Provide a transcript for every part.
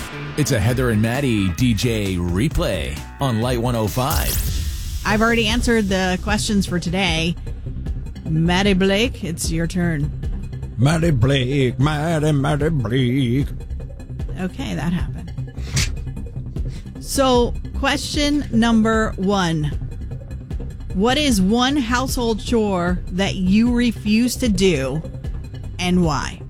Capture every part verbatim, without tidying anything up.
It's a Heather and Maddie D J replay on Light one oh five. I've already answered the questions for today. Maddie Blake, it's your turn. Maddie Blake, Maddie, Maddie Blake. Okay, that happened. So, question number one. What is one household chore that you refuse to do and why?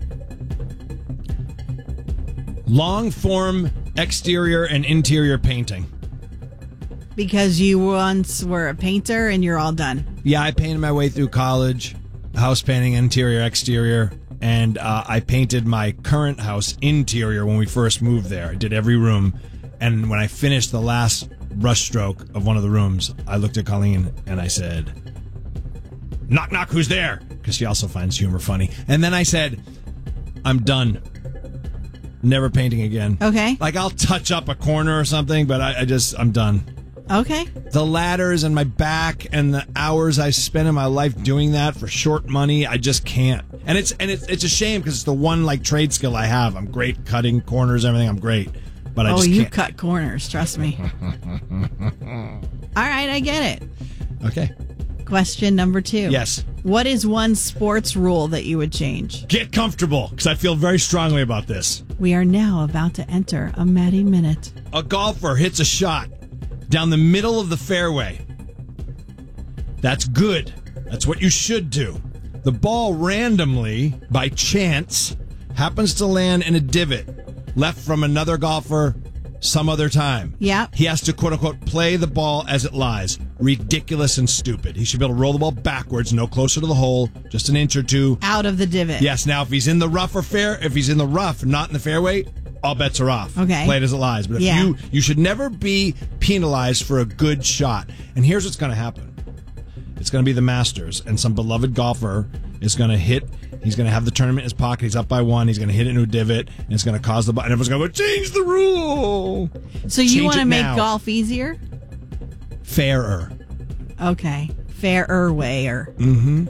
Long form exterior and interior painting. Because you once were a painter and you're all done. Yeah, I painted my way through college, house painting, interior, exterior, and uh, I painted my current house interior when we first moved there. I did every room, and when I finished the last brush stroke of one of the rooms, I looked at Colleen and I said, "Knock, knock, who's there?" Because she also finds humor funny. And then I said, "I'm done. Never painting again." Okay. Like, I'll touch up a corner or something, but I, I just, I'm done. Okay. The ladders and my back and the hours I spent in my life doing that for short money, I just can't. And it's and it's it's a shame because it's the one like trade skill I have. I'm great cutting corners, everything. I'm great, but I oh, just you can't. cut corners. Trust me. All right, I get it. Okay. Question number two. Yes. What is one sports rule that you would change? Get comfortable, because I feel very strongly about this. We are now about to enter a Maddie Minute. A golfer hits a shot down the middle of the fairway. That's good. That's what you should do. The ball randomly, by chance, happens to land in a divot left from another golfer some other time. Yeah. He has to, quote-unquote, play the ball as it lies. Ridiculous and stupid. He should be able to roll the ball backwards, no closer to the hole, just an inch or two. Out of the divot. Yes, now if he's in the rough or fair, if he's in the rough, not in the fairway, all bets are off. Okay. Play it as it lies. But if Yeah. you, you should never be penalized for a good shot. And here's what's going to happen. It's going to be the Masters, and some beloved golfer is going to hit. He's going to have the tournament in his pocket. He's up by one. He's going to hit it into a divot, and it's going to cause the... And everyone's going to go, change the rule! So you Change want to it make now. golf easier? Fairer. Okay. Fairer wayer. Mm-hmm.